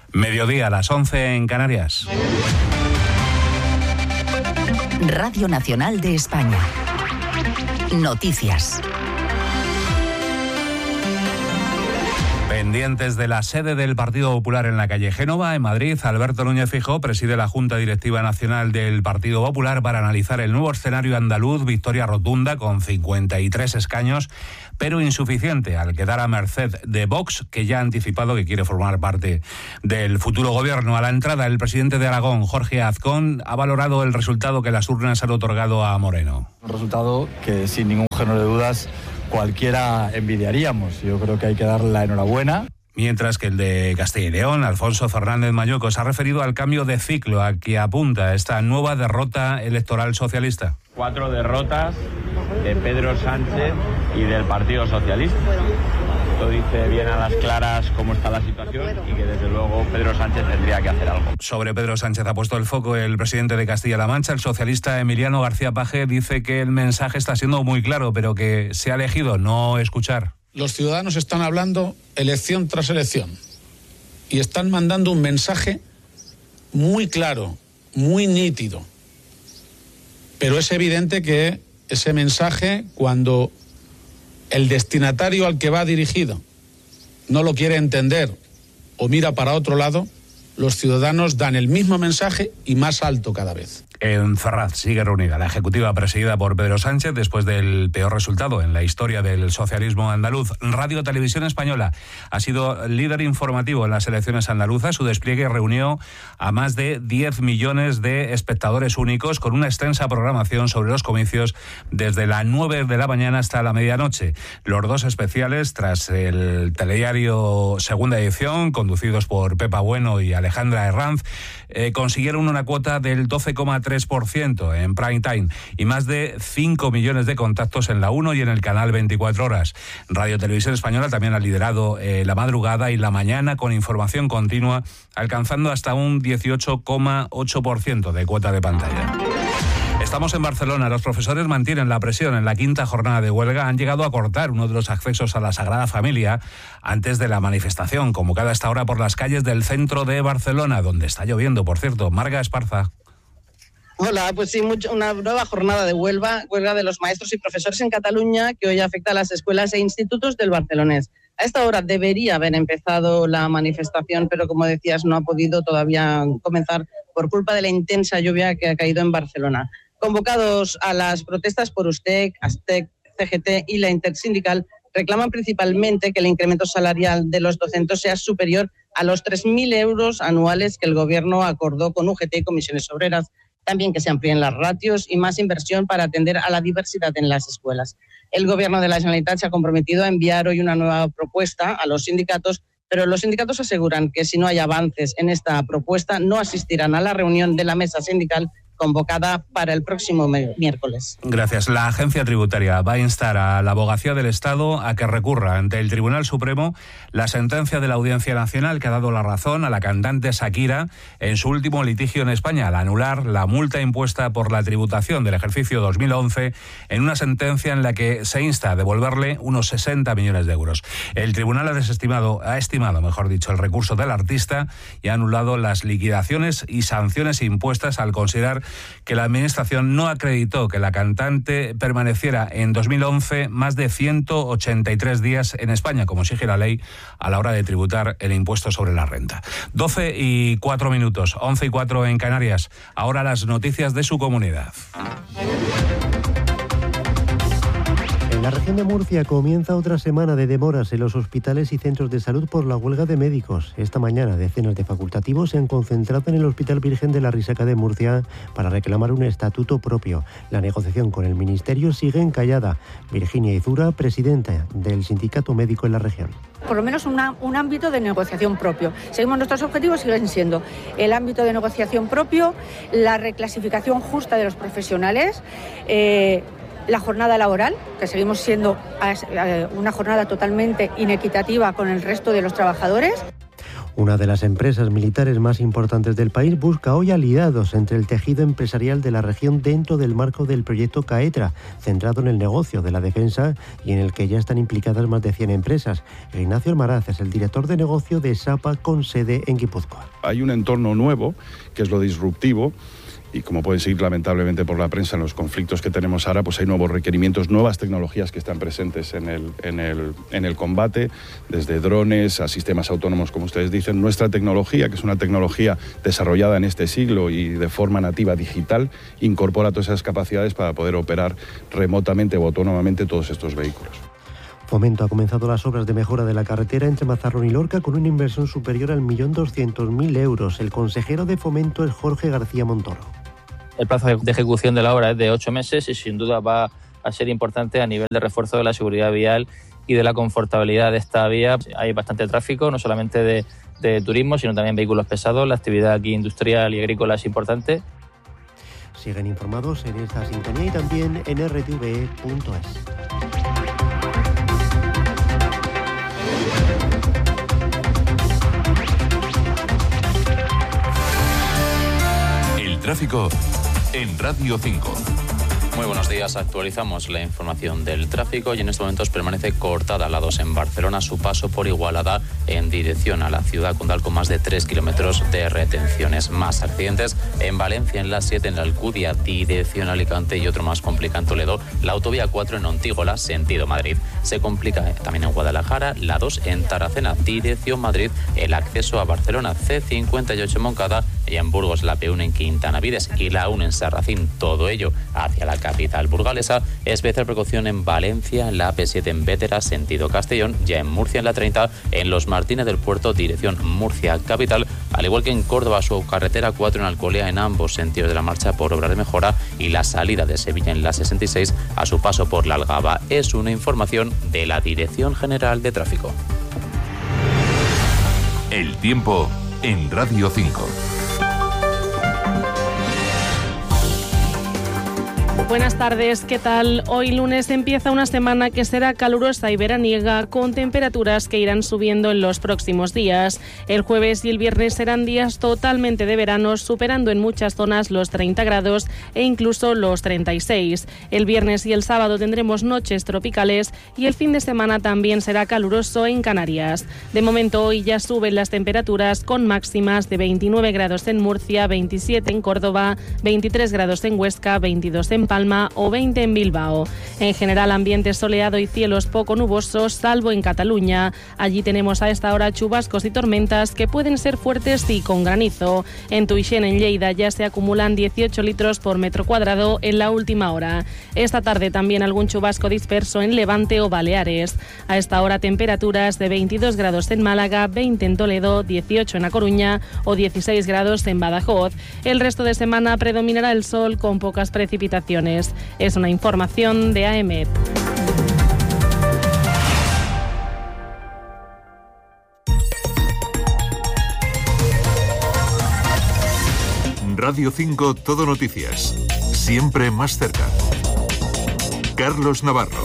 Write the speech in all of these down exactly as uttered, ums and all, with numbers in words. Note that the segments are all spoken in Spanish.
Mediodía a las once en Canarias. Radio Nacional de España. Noticias. Pendientes de la sede del Partido Popular en la calle Génova, en Madrid, Alberto Núñez Feijóo preside la Junta Directiva Nacional del Partido Popular para analizar el nuevo escenario andaluz. Victoria rotunda con cincuenta y tres escaños, pero insuficiente al quedar a merced de Vox, que ya ha anticipado que quiere formar parte del futuro gobierno. A la entrada, el presidente de Aragón, Jorge Azcón, ha valorado el resultado que las urnas han otorgado a Moreno. Un resultado que, sin ningún género de dudas, cualquiera envidiaríamos. Yo creo que hay que darle la enhorabuena. Mientras que el de Castilla y León, Alfonso Fernández Mañueco, se ha referido al cambio de ciclo a que apunta esta nueva derrota electoral socialista. Cuatro derrotas de Pedro Sánchez y del Partido Socialista. Esto dice bien a las claras cómo está la situación y que desde luego Pedro Sánchez tendría que hacer algo. Sobre Pedro Sánchez ha puesto el foco el presidente de Castilla-La Mancha. El socialista Emiliano García Paje dice que el mensaje está siendo muy claro, pero que se ha elegido no escuchar. Los ciudadanos están hablando elección tras elección y están mandando un mensaje muy claro, muy nítido. Pero es evidente que ese mensaje, cuando el destinatario al que va dirigido no lo quiere entender o mira para otro lado, los ciudadanos dan el mismo mensaje y más alto cada vez. En Ferraz sigue reunida la ejecutiva presidida por Pedro Sánchez después del peor resultado en la historia del socialismo andaluz. Radio Televisión Española ha sido líder informativo en las elecciones andaluzas. Su despliegue reunió a más de diez millones de espectadores únicos con una extensa programación sobre los comicios desde las nueve de la mañana hasta la medianoche. Los dos especiales, tras el telediario Segunda Edición, conducidos por Pepa Bueno y Alejandra Herranz, eh, consiguieron una cuota del doce coma tres por ciento en prime time y más de cinco millones de contactos en la uno y en el canal veinticuatro horas. Radio Televisión Española también ha liderado eh, la madrugada y la mañana con información continua, alcanzando hasta un dieciocho coma ocho por ciento de cuota de pantalla. Estamos en Barcelona. Los profesores mantienen la presión en la quinta jornada de huelga. Han llegado a cortar uno de los accesos a la Sagrada Familia antes de la manifestación convocada a esta hora por las calles del centro de Barcelona, donde está lloviendo, por cierto. Marga Esparza. Hola, pues sí, mucho, una nueva jornada de huelga, huelga de los maestros y profesores en Cataluña, que hoy afecta a las escuelas e institutos del barcelonés. A esta hora debería haber empezado la manifestación, pero como decías, no ha podido todavía comenzar por culpa de la intensa lluvia que ha caído en Barcelona. Convocados a las protestas por USTEC, ASTEC, C G T y la Intersindical, reclaman principalmente que el incremento salarial de los docentes sea superior a los tres mil euros anuales que el Gobierno acordó con U G T y comisiones obreras. También que se amplíen las ratios y más inversión para atender a la diversidad en las escuelas. El Gobierno de la Generalitat se ha comprometido a enviar hoy una nueva propuesta a los sindicatos, pero los sindicatos aseguran que si no hay avances en esta propuesta no asistirán a la reunión de la mesa sindical convocada para el próximo miércoles. Gracias. La agencia tributaria va a instar a la Abogacía del Estado a que recurra ante el Tribunal Supremo la sentencia de la Audiencia Nacional que ha dado la razón a la cantante Shakira en su último litigio en España, al anular la multa impuesta por la tributación del ejercicio dos mil once en una sentencia en la que se insta a devolverle unos sesenta millones de euros. El tribunal ha desestimado, ha estimado, mejor dicho, el recurso del artista y ha anulado las liquidaciones y sanciones impuestas al considerar que la Administración no acreditó que la cantante permaneciera en dos mil once más de ciento ochenta y tres días en España, como exige la ley a la hora de tributar el impuesto sobre la renta. doce y cuatro minutos, once y cuatro en Canarias. Ahora las noticias de su comunidad. En la región de Murcia comienza otra semana de demoras en los hospitales y centros de salud por la huelga de médicos. Esta mañana decenas de facultativos se han concentrado en el Hospital Virgen de la Risaca de Murcia para reclamar un estatuto propio. La negociación con el Ministerio sigue encallada. Virginia Izura, presidenta del Sindicato Médico en la región. Por lo menos una, un ámbito de negociación propio. Seguimos, nuestros objetivos siguen siendo el ámbito de negociación propio, la reclasificación justa de los profesionales, eh, la jornada laboral, que seguimos siendo una jornada totalmente inequitativa con el resto de los trabajadores. Una de las empresas militares más importantes del país busca hoy aliados entre el tejido empresarial de la región dentro del marco del proyecto CAETRA, centrado en el negocio de la defensa y en el que ya están implicadas más de cien empresas. Ignacio Almaraz es el director de negocio de SAPA con sede en Guipúzcoa. Hay un entorno nuevo, que es lo disruptivo, y como pueden seguir lamentablemente por la prensa en los conflictos que tenemos ahora, pues hay nuevos requerimientos, nuevas tecnologías que están presentes en el, en el, en el combate, desde drones a sistemas autónomos, como ustedes dicen. Nuestra tecnología, que es una tecnología desarrollada en este siglo y de forma nativa digital, incorpora todas esas capacidades para poder operar remotamente o autónomamente todos estos vehículos. Fomento ha comenzado las obras de mejora de la carretera entre Mazarrón y Lorca con una inversión superior al millón doscientos mil euros. El consejero de Fomento es Jorge García Montoro. El plazo de ejecución de la obra es de ocho meses y sin duda va a ser importante a nivel de refuerzo de la seguridad vial y de la confortabilidad de esta vía. Hay bastante tráfico, no solamente de, de turismo, sino también vehículos pesados. La actividad aquí industrial y agrícola es importante. Siguen informados en esta sintonía y también en r t v e punto es. El tráfico en Radio cinco. Muy buenos días, actualizamos la información del tráfico y en estos momentos permanece cortada la dos en Barcelona, su paso por Igualada en dirección a la ciudad condal con más de tres kilómetros de retenciones. Más accidentes en Valencia, en la siete en la Alcudia, dirección Alicante y otro más complicado en Toledo, la autovía cuatro en Ontígola, sentido Madrid. Se complica también en Guadalajara, la dos en Tarracena, dirección Madrid, el acceso a Barcelona, C cincuenta y ocho en Moncada y en Burgos la P uno en Quintanavides y la uno en Sarracín, todo ello hacia la capital burgalesa. Especial precaución en Valencia, la A P siete en Bétera, sentido Castellón, ya en Murcia en la treinta, en Los Martínez del Puerto, dirección Murcia capital, al igual que en Córdoba, su carretera cuatro en Alcolea, en ambos sentidos de la marcha por obra de mejora, y la salida de Sevilla en la sesenta y seis a su paso por la Algaba. Es una información de la Dirección General de Tráfico. El tiempo en Radio cinco. Buenas tardes, ¿qué tal? Hoy lunes empieza una semana que será calurosa y veraniega, con temperaturas que irán subiendo en los próximos días. El jueves y el viernes serán días totalmente de verano, superando en muchas zonas los treinta grados e incluso los treinta y seis. El viernes y el sábado tendremos noches tropicales y el fin de semana también será caluroso en Canarias. De momento hoy ya suben las temperaturas con máximas de veintinueve grados en Murcia, veintisiete en Córdoba, veintitrés grados en Huesca, veintidós en Palma o veinte en Bilbao. En general, ambiente soleado y cielos poco nubosos, salvo en Cataluña. Allí tenemos a esta hora chubascos y tormentas que pueden ser fuertes y con granizo. En Tuixén, en Lleida, ya se acumulan dieciocho litros por metro cuadrado en la última hora. Esta tarde también algún chubasco disperso en Levante o Baleares. A esta hora temperaturas de veintidós grados en Málaga, veinte en Toledo, dieciocho en A Coruña o dieciséis grados en Badajoz. El resto de semana predominará el sol con pocas precipitaciones. Es una información de A E M E T. Radio cinco Todo Noticias. Siempre más cerca. Carlos Navarro.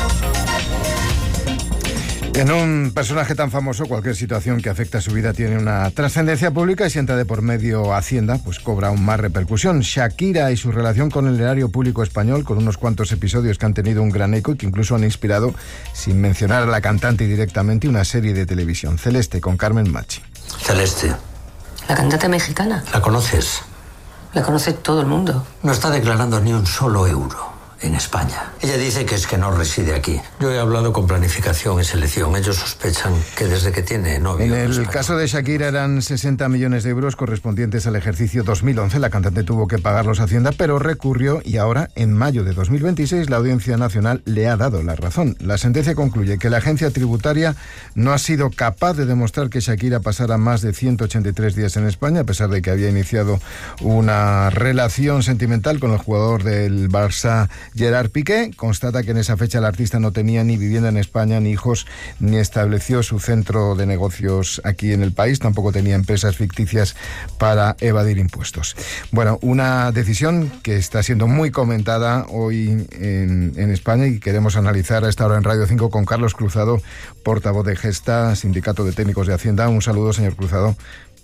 En un personaje tan famoso, cualquier situación que afecta a su vida tiene una trascendencia pública y si entra de por medio Hacienda, pues cobra aún más repercusión. Shakira y su relación con el erario público español, con unos cuantos episodios que han tenido un gran eco y que incluso han inspirado, sin mencionar a la cantante directamente, una serie de televisión. Celeste, con Carmen Machi. Celeste. ¿La cantante mexicana? ¿La conoces? La conoce todo el mundo. No está declarando ni un solo euro en España. Ella dice que es que no reside aquí. Yo he hablado con Planificación y Selección. Ellos sospechan que desde que tiene novio... En el caso de Shakira eran sesenta millones de euros correspondientes al ejercicio dos mil once. La cantante tuvo que pagarlos a Hacienda, pero recurrió y ahora, en mayo de dos mil veintiséis, la Audiencia Nacional le ha dado la razón. La sentencia concluye que la agencia tributaria no ha sido capaz de demostrar que Shakira pasara más de ciento ochenta y tres días en España, a pesar de que había iniciado una relación sentimental con el jugador del Barça, Gerard Piqué constata que en esa fecha el artista no tenía ni vivienda en España, ni hijos, ni estableció su centro de negocios aquí en el país, tampoco tenía empresas ficticias para evadir impuestos. Bueno, una decisión que está siendo muy comentada hoy en, en España y queremos analizar a esta hora en Radio cinco con Carlos Cruzado, portavoz de Gesta, Sindicato de Técnicos de Hacienda. Un saludo, señor Cruzado.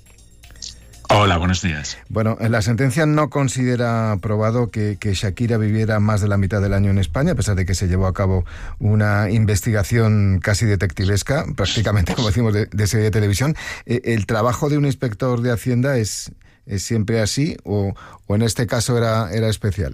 Hola, buenos días. Bueno, la sentencia no considera probado que, que Shakira viviera más de la mitad del año en España, a pesar de que se llevó a cabo una investigación casi detectivesca, prácticamente, como decimos, de, de serie de televisión. Eh, ¿El trabajo de un inspector de Hacienda es, es siempre así o, o en este caso era, era especial?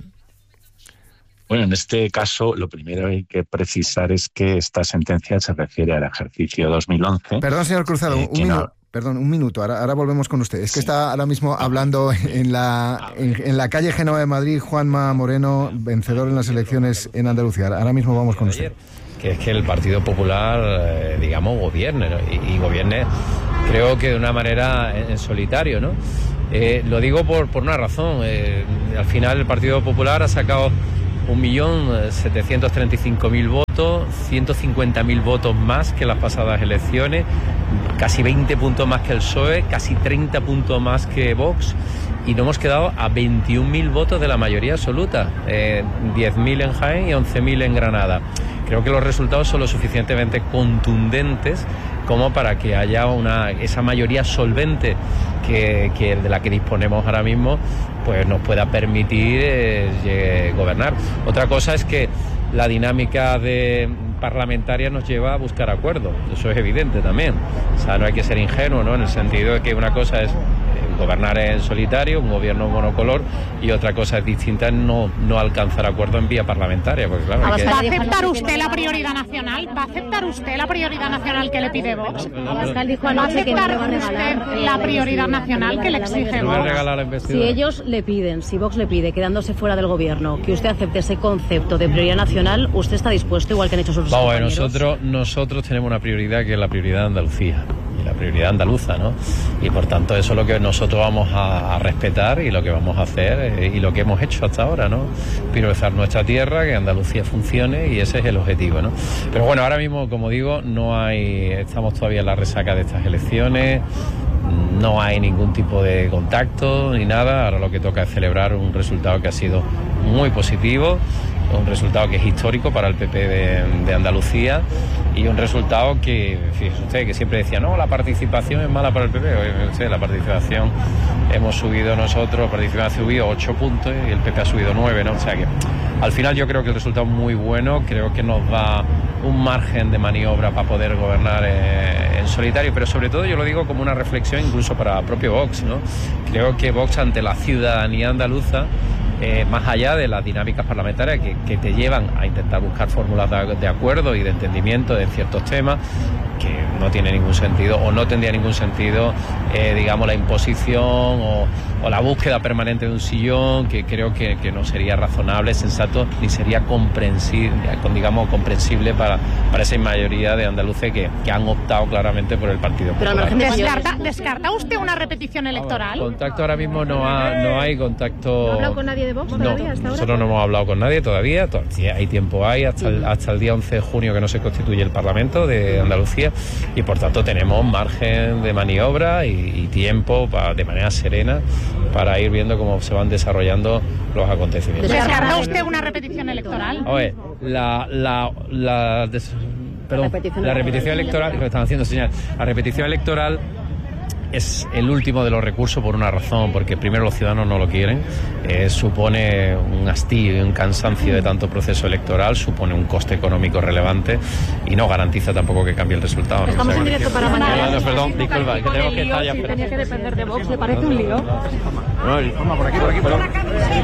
Bueno, en este caso lo primero que hay que precisar es que esta sentencia se refiere al ejercicio dos mil once. Perdón, señor Cruzado, eh, un minuto. No... Perdón, un minuto, ahora, ahora volvemos con usted. Es que sí. Está ahora mismo hablando en la, en, en la calle Génova de Madrid, Juanma Moreno, vencedor en las elecciones en Andalucía. Ahora mismo vamos con usted. Que es que el Partido Popular, eh, digamos, gobierne, ¿no? y, y gobierne, creo que de una manera en, en solitario, ¿no? Eh, lo digo por, por una razón. Eh, al final el Partido Popular ha sacado un millón setecientos treinta y cinco mil votos, ciento cincuenta mil votos más que las pasadas elecciones, casi veinte puntos más que el P S O E, casi treinta puntos más que Vox, y nos hemos quedado a veintiún mil votos de la mayoría absoluta, eh, diez mil en Jaén y once mil en Granada. Creo que los resultados son lo suficientemente contundentes como para que haya una esa mayoría solvente que, que de la que disponemos ahora mismo, pues nos pueda permitir eh, gobernar. Otra cosa es que la dinámica de parlamentaria nos lleva a buscar acuerdos, eso es evidente también. O sea, no hay que ser ingenuo, ¿no? En el sentido de que una cosa es gobernar en solitario, un gobierno monocolor, y otra cosa es distinta, no, no alcanzar acuerdo en vía parlamentaria. Porque, claro, ¿Va que... a aceptar usted la prioridad nacional? ¿Va a aceptar usted la prioridad nacional que le pide Vox? ¿Va a aceptar usted la prioridad nacional que le exige Vox? Si ellos le piden, si Vox le pide, quedándose fuera del gobierno, que usted acepte ese concepto de prioridad nacional, ¿usted está dispuesto, igual que han hecho sus Vamos, compañeros? Nosotros, nosotros tenemos una prioridad que es la prioridad de Andalucía, la prioridad andaluza, ¿no? Y por tanto eso es lo que nosotros vamos a, a respetar y lo que vamos a hacer eh, y lo que hemos hecho hasta ahora, ¿no? Priorizar nuestra tierra, que Andalucía funcione, y ese es el objetivo, ¿no? Pero bueno, ahora mismo, como digo, no hay, estamos todavía en la resaca de estas elecciones, no hay ningún tipo de contacto ni nada. Ahora lo que toca es celebrar un resultado que ha sido muy positivo, un resultado que es histórico para el P P de, de Andalucía, y un resultado que, fíjese usted, que siempre decía, no, la participación es mala para el P P. Oye, usted, la participación, hemos subido nosotros, la participación ha subido ocho puntos y el P P ha subido nueve, ¿no? O sea que al final yo creo que el resultado es muy bueno, creo que nos da un margen de maniobra para poder gobernar eh, en solitario, pero sobre todo yo lo digo como una reflexión incluso para el propio Vox, ¿no? Creo que Vox, ante la ciudadanía andaluza, Eh, más allá de las dinámicas parlamentarias que, que te llevan a intentar buscar fórmulas de, de acuerdo y de entendimiento de ciertos temas, que no tiene ningún sentido o no tendría ningún sentido, eh, digamos, la imposición o, o la búsqueda permanente de un sillón, que creo que, que no sería razonable, sensato, ni sería comprensible, digamos, comprensible para, para esa mayoría de andaluces que, que han optado claramente por el Partido Popular. ¿Descarta, ¿Descarta usted una repetición electoral? Contacto ahora mismo no, ha, no hay contacto. ¿No ha hablado con nadie de Vox todavía no, hasta ahora? Nosotros no hemos hablado con nadie todavía, todavía hay tiempo ahí, hasta el, hasta el día once de junio que no se constituye el Parlamento de Andalucía, y por tanto tenemos margen de maniobra y, y tiempo para, de manera serena, para ir viendo cómo se van desarrollando los acontecimientos. ¿Descarta usted una repetición electoral? Oye, la, la, la, des, perdón, la repetición, la repetición electoral, que me están haciendo señal, la repetición electoral es el último de los recursos por una razón, porque primero los ciudadanos no lo quieren, eh, supone un hastío y un cansancio de tanto proceso electoral, supone un coste económico relevante y no garantiza tampoco que cambie el resultado, ¿no? Estamos o sea, en directo para mañana. No, perdón, disculpa, que tenemos que estar ya. Si tenía que depender de Vox, ¿le parece un lío? No, informa por aquí, por aquí, por aquí.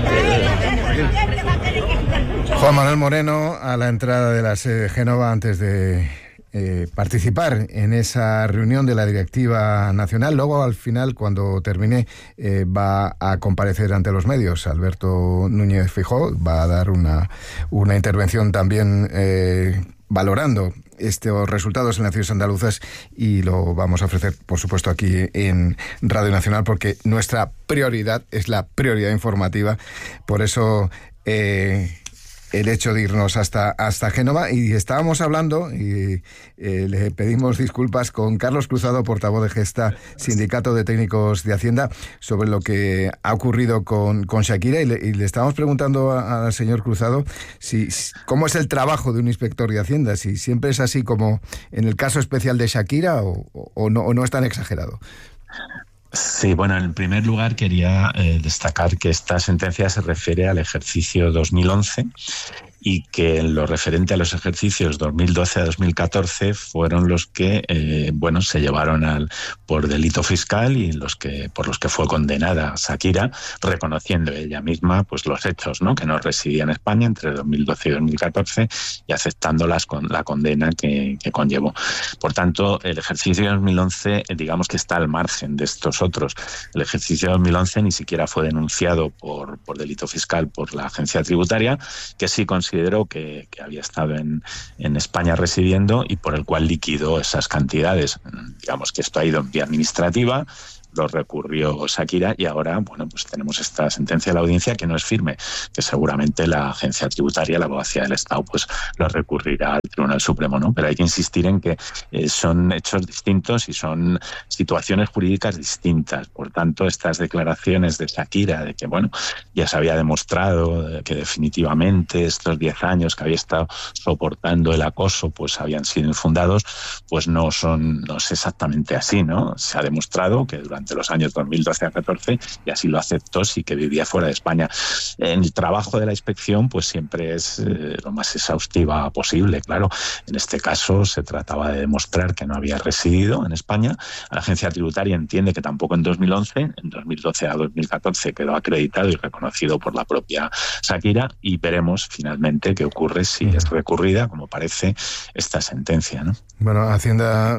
Juan Manuel Moreno, a la entrada de la sede de Génova, antes de Eh, participar en esa reunión de la directiva nacional. Luego, al final, cuando termine, eh, va a comparecer ante los medios. Alberto Núñez Feijóo va a dar una, una intervención también eh, valorando estos resultados en las ciudades andaluzas, y lo vamos a ofrecer, por supuesto, aquí en Radio Nacional, porque nuestra prioridad es la prioridad informativa. Por eso eh, el hecho de irnos hasta, hasta Génova. Y estábamos hablando, y eh, le pedimos disculpas, con Carlos Cruzado, portavoz de Gesta, Sindicato de Técnicos de Hacienda, sobre lo que ha ocurrido con, con Shakira, y le, y le estábamos preguntando a, al señor Cruzado si, cómo es el trabajo de un inspector de Hacienda, si siempre es así como en el caso especial de Shakira o, o, no, o no es tan exagerado. Sí, bueno, en primer lugar quería eh, destacar que esta sentencia se refiere al ejercicio dos mil once y que en lo referente a los ejercicios dos mil doce a dos mil catorce fueron los que eh, bueno, se llevaron al por delito fiscal y los que por los que fue condenada Shakira, reconociendo ella misma pues los hechos, ¿no?, que no residía en España entre dos mil doce y dos mil catorce y aceptando las, con, la condena que, que conllevó. Por tanto, el ejercicio de dos mil once digamos que está al margen de estos otros. El ejercicio de dos mil once ni siquiera fue denunciado por, por delito fiscal por la agencia tributaria, que sí consideró consideró que, que había estado en, en España residiendo y por el cual liquidó esas cantidades. Digamos que esto ha ido en vía administrativa, lo recurrió Shakira y ahora, bueno, pues tenemos esta sentencia de la audiencia que no es firme, que seguramente la agencia tributaria, la abogacía del Estado, pues lo recurrirá al Tribunal Supremo, ¿no? Pero hay que insistir en que eh, son hechos distintos y son situaciones jurídicas distintas. Por tanto, estas declaraciones de Shakira de que, bueno, ya se había demostrado que definitivamente estos diez años que había estado soportando el acoso, pues habían sido infundados, pues no son, no es exactamente así, ¿no? Se ha demostrado que durante de los años dos mil doce a catorce, y así lo aceptó, sí que vivía fuera de España. En el trabajo de la inspección pues siempre es eh, lo más exhaustiva posible, claro. En este caso se trataba de demostrar que no había residido en España. La agencia tributaria entiende que tampoco en dos mil once, en dos mil doce a dos mil catorce quedó acreditado y reconocido por la propia Shakira, y veremos finalmente qué ocurre si es recurrida, como parece, esta sentencia, ¿no? Bueno, Hacienda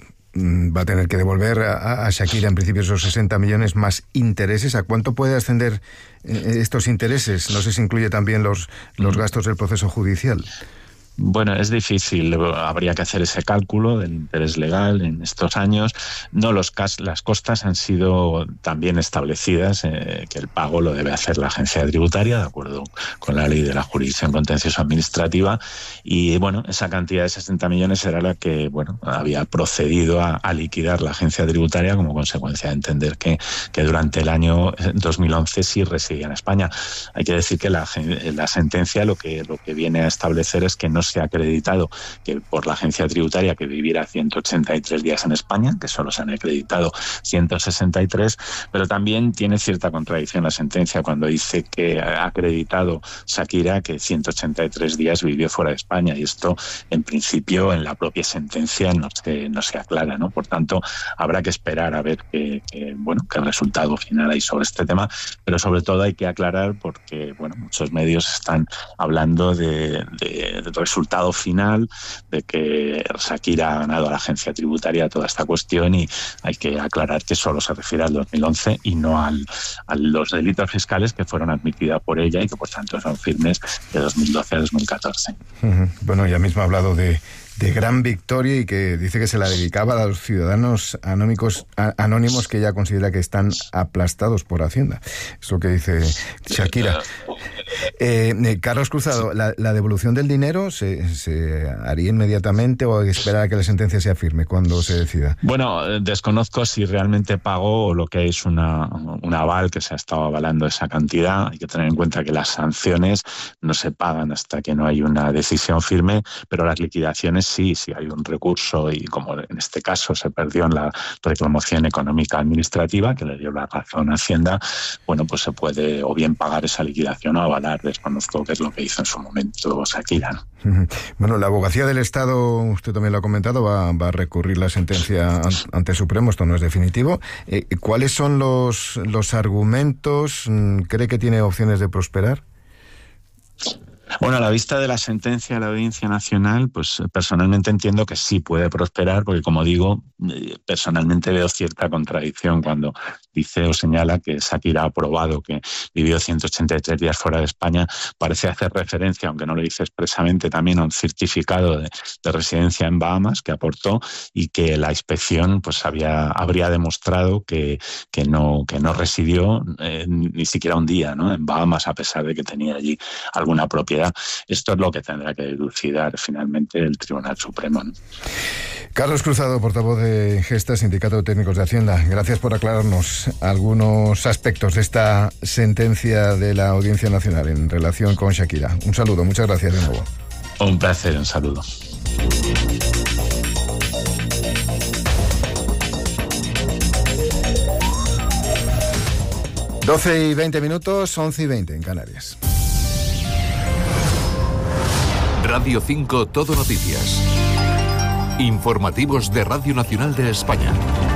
va a tener que devolver a, a Shakira en principio esos sesenta millones más intereses. ¿A cuánto puede ascender eh, estos intereses? No sé si incluye también los, los gastos del proceso judicial. Bueno, es difícil, habría que hacer ese cálculo del interés legal en estos años. No, los cas las costas han sido también establecidas, eh, que el pago lo debe hacer la agencia tributaria, de acuerdo con la ley de la jurisdicción contencioso administrativa, y bueno, esa cantidad de sesenta millones era la que, bueno, había procedido a, a liquidar la agencia tributaria como consecuencia de entender que, que durante el año dos mil once sí residía en España. Hay que decir que la, la sentencia lo que, lo que viene a establecer es que no se ha acreditado que por la agencia tributaria que viviera ciento ochenta y tres días en España, que solo se han acreditado ciento sesenta y tres, pero también tiene cierta contradicción la sentencia cuando dice que ha acreditado Shakira que ciento ochenta y tres días vivió fuera de España, y esto en principio en la propia sentencia no se, no se aclara, ¿no? Por tanto, habrá que esperar a ver qué, qué, bueno, qué resultado final hay sobre este tema, pero sobre todo hay que aclarar porque, bueno, muchos medios están hablando de, de, de resultado final, de que Shakira ha ganado a la agencia tributaria toda esta cuestión, y hay que aclarar que solo se refiere al dos mil once y no al, a los delitos fiscales que fueron admitidos por ella y que por tanto son firmes de dos mil doce a dos mil catorce. Uh-huh. Bueno, ella misma ha hablado de de gran victoria y que dice que se la dedicaba a los ciudadanos anónimos, a, anónimos que ella considera que están aplastados por Hacienda. Es lo que dice Shakira. Eh, eh, Carlos Cruzado, ¿la, la devolución del dinero se, se haría inmediatamente o hay que esperar a que la sentencia sea firme cuando se decida? Bueno, desconozco si realmente pagó o lo que es una, un aval que se ha estado avalando esa cantidad. Hay que tener en cuenta que las sanciones no se pagan hasta que no hay una decisión firme, pero las liquidaciones sí, sí hay un recurso, y como en este caso se perdió en la reclamación económica administrativa que le dio la razón a Hacienda, bueno, pues se puede o bien pagar esa liquidación o avalar. Desconozco qué es lo que hizo en su momento Shakira, ¿no? Bueno, la abogacía del Estado, usted también lo ha comentado, va, va a recurrir la sentencia ante el Supremo, esto no es definitivo. Eh, ¿Cuáles son los, los argumentos? ¿Cree que tiene opciones de prosperar? Bueno, a la vista de la sentencia de la Audiencia Nacional, pues personalmente entiendo que sí puede prosperar, porque como digo, personalmente veo cierta contradicción cuando dice o señala que Shakira ha probado que vivió ciento ochenta y tres días fuera de España. Parece hacer referencia, aunque no lo dice expresamente, también a un certificado de, de residencia en Bahamas que aportó y que la inspección pues había, habría demostrado que, que, no, que no residió eh, ni siquiera un día, ¿no?, en Bahamas, a pesar de que tenía allí alguna propiedad. Esto es lo que tendrá que dilucidar finalmente el Tribunal Supremo, ¿no? Carlos Cruzado, portavoz de Gesta, Sindicato de Técnicos de Hacienda. Gracias por aclararnos algunos aspectos de esta sentencia de la Audiencia Nacional en relación con Shakira. Un saludo, muchas gracias de nuevo. Un placer, un saludo. doce y veinte minutos, once y veinte en Canarias. Radio cinco Todo Noticias. Informativos de Radio Nacional de España.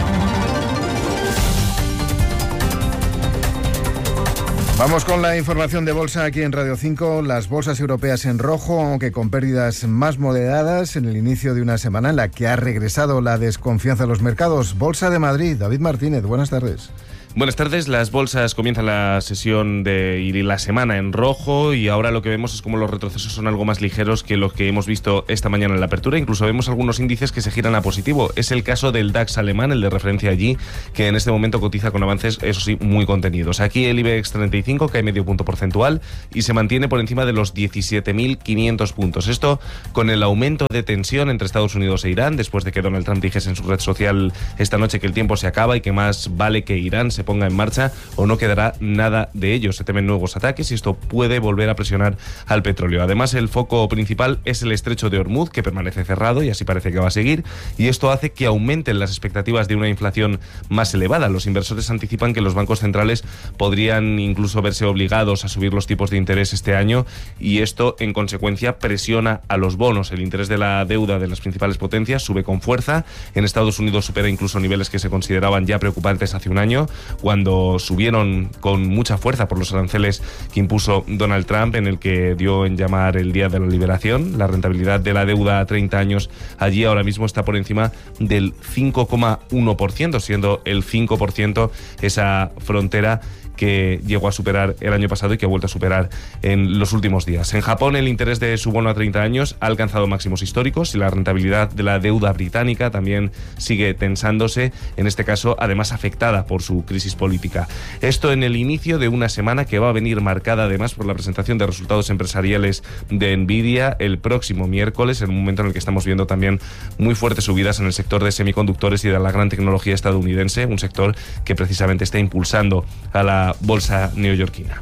Vamos con la información de bolsa aquí en Radio cinco. Las bolsas europeas en rojo, aunque con pérdidas más moderadas en el inicio de una semana en la que ha regresado la desconfianza de los mercados. Bolsa de Madrid, David Martínez, buenas tardes. Buenas tardes, las bolsas comienzan la sesión de, y la semana en rojo y ahora lo que vemos es como los retrocesos son algo más ligeros que los que hemos visto esta mañana en la apertura. Incluso vemos algunos índices que se giran a positivo. Es el caso del DAX alemán, el de referencia allí, que en este momento cotiza con avances, eso sí, muy contenidos. Aquí el IBEX treinta y cinco cae medio punto porcentual y se mantiene por encima de los diecisiete mil quinientos puntos. Esto con el aumento de tensión entre Estados Unidos e Irán, después de que Donald Trump dijese en su red social esta noche que el tiempo se acaba y que más vale que Irán se ponga en marcha o no quedará nada de ello. Se temen nuevos ataques y esto puede volver a presionar al petróleo. Además, el foco principal es el estrecho de Hormuz, que permanece cerrado y así parece que va a seguir, y esto hace que aumenten las expectativas de una inflación más elevada. Los inversores anticipan que los bancos centrales podrían incluso verse obligados a subir los tipos de interés este año y esto, en consecuencia, presiona a los bonos. El interés de la deuda de las principales potencias sube con fuerza. En Estados Unidos supera incluso niveles que se consideraban ya preocupantes hace un año, cuando subieron con mucha fuerza por los aranceles que impuso Donald Trump, en el que dio en llamar el Día de la Liberación. La rentabilidad de la deuda a treinta años allí ahora mismo está por encima del cinco coma uno por ciento, siendo el cinco por ciento esa frontera que llegó a superar el año pasado y que ha vuelto a superar en los últimos días. En Japón, el interés de su bono a treinta años ha alcanzado máximos históricos y la rentabilidad de la deuda británica también sigue tensándose, en este caso además afectada por su crisis política. Esto en el inicio de una semana que va a venir marcada además por la presentación de resultados empresariales de Nvidia el próximo miércoles, en un momento en el que estamos viendo también muy fuertes subidas en el sector de semiconductores y de la gran tecnología estadounidense, un sector que precisamente está impulsando a la bolsa neoyorquina.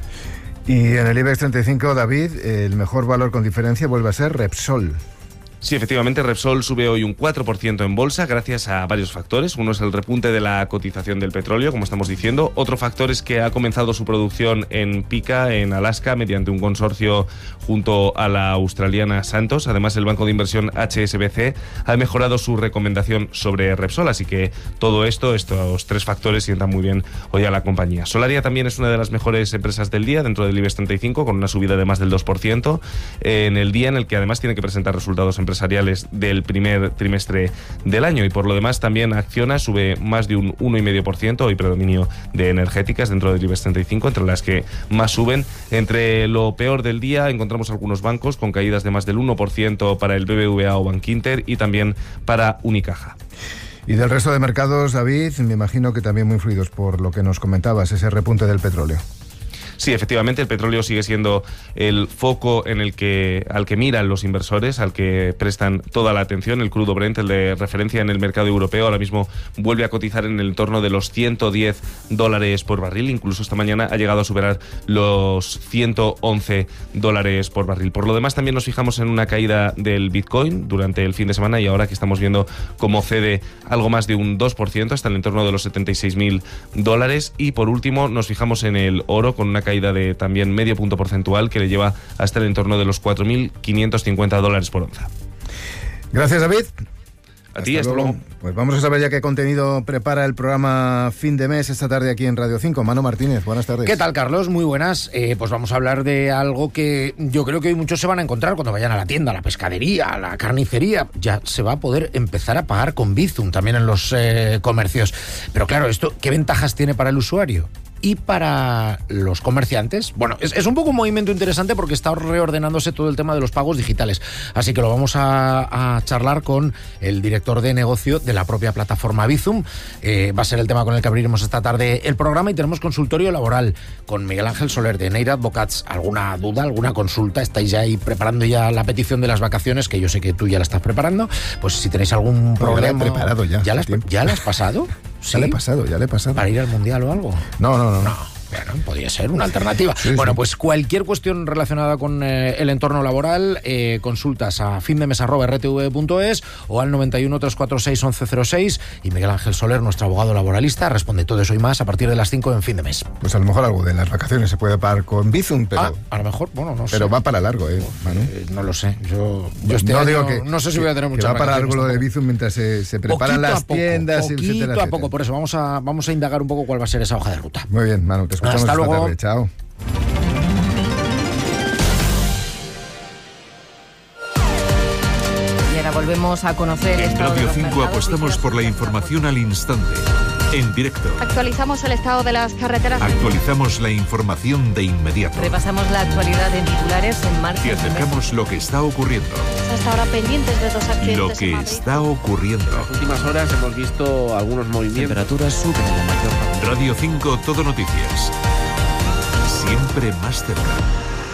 Y en el IBEX treinta y cinco, David, el mejor valor con diferencia vuelve a ser Repsol. Sí, efectivamente, Repsol sube hoy un cuatro por ciento en bolsa gracias a varios factores. Uno es el repunte de la cotización del petróleo, como estamos diciendo. Otro factor es que ha comenzado su producción en Pica, en Alaska, mediante un consorcio junto a la australiana Santos. Además, el banco de inversión H S B C ha mejorado su recomendación sobre Repsol, así que todo esto, estos tres factores sientan muy bien hoy a la compañía. Solaria también es una de las mejores empresas del día dentro del IBEX treinta y cinco, con una subida de más del dos por ciento, en el día en el que además tiene que presentar resultados empresariales del primer trimestre del año. Y por lo demás también Acciona sube más de un uno coma cinco por ciento, hoy predominio de energéticas dentro del IBEX treinta y cinco, entre las que más suben. Entre lo peor del día encontramos algunos bancos con caídas de más del uno por ciento para el B B V A o Bankinter y también para Unicaja. Y del resto de mercados, David, me imagino que también muy influidos por lo que nos comentabas, ese repunte del petróleo. Sí, efectivamente, el petróleo sigue siendo el foco en el que al que miran los inversores, al que prestan toda la atención. El crudo Brent, el de referencia en el mercado europeo, ahora mismo vuelve a cotizar en el entorno de los ciento diez dólares por barril. Incluso esta mañana ha llegado a superar los ciento once dólares por barril. Por lo demás, también nos fijamos en una caída del Bitcoin durante el fin de semana y ahora que estamos viendo cómo cede algo más de un dos por ciento hasta el entorno de los setenta y seis mil dólares. Y por último, nos fijamos en el oro con una caída de también medio punto porcentual que le lleva hasta el entorno de los cuatro mil quinientos cincuenta dólares por onza. Gracias, David. A ti, hasta luego. Pues vamos a saber ya qué contenido prepara el programa Fin de Mes esta tarde aquí en Radio cinco. Manu Martínez, buenas tardes. ¿Qué tal, Carlos? Muy buenas. Eh, pues vamos a hablar de algo que yo creo que hoy muchos se van a encontrar cuando vayan a la tienda, a la pescadería, a la carnicería. Ya se va a poder empezar a pagar con Bizum también en los eh, comercios. Pero claro, esto, ¿qué ventajas tiene para el usuario? Y para los comerciantes, bueno, es, es un poco un movimiento interesante porque está reordenándose todo el tema de los pagos digitales. Así que lo vamos a, a charlar con el director de negocio de la propia plataforma Bizum. Eh, va a ser el tema con el que abriremos esta tarde el programa y tenemos consultorio laboral con Miguel Ángel Soler de Neira Advocats. ¿Alguna duda, alguna consulta? ¿Estáis ya ahí preparando ya la petición de las vacaciones? Que yo sé que tú ya la estás preparando. Pues si tenéis algún no, problema... Ya la he preparado ya. ¿Ya la has, ¿ya la has pasado? ¿Sí? Ya le he pasado, ya le he pasado. ¿Para ir al Mundial o algo? No, no, no. No. Bueno, podría ser una alternativa. Sí, bueno, sí. pues cualquier cuestión relacionada con eh, el entorno laboral, eh, consultas a findemes arroba r t v punto es o al noventa y uno, trescientos cuarenta y seis, once cero seis y Miguel Ángel Soler, nuestro abogado laboralista, responde todo eso y más a partir de las cinco en Fin de Mes. Pues a lo mejor algo de las vacaciones se puede pagar con Bizum, pero... Ah, a lo mejor, bueno, no sé. Pero va para largo, ¿eh, Manu? Eh, no lo sé. Yo, yo este no año, digo que, no sé si voy a tener que muchas va para largo lo de tampoco. Bizum mientras se, se preparan Poquito las a poco, tiendas, poquito etcétera, a etcétera. poco. Por eso vamos a, vamos a indagar un poco cuál va a ser esa hoja de ruta. Muy bien, Manu, te escuchamos Hasta esta luego. tarde. Chao. Y ahora volvemos a conocer el En estado de Radio los cinco mercados apostamos por la información al instante, en directo. Actualizamos el estado de las carreteras. Actualizamos la información de inmediato. Repasamos la actualidad en titulares en marcha. Te acercamos lo que está ocurriendo. Hasta ahora pendientes de dos accidentes. Lo que en Madrid. está ocurriendo. En las últimas horas hemos visto algunos movimientos. Temperaturas suben en la mayor parte. Radio cinco Todo Noticias. Siempre más cerca.